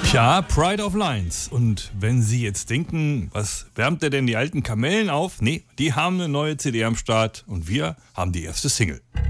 Ja, Pride of Lions. Und wenn Sie jetzt denken, was wärmt der denn die alten Kamellen auf? Nee, die haben eine neue CD am Start und wir haben die erste Single.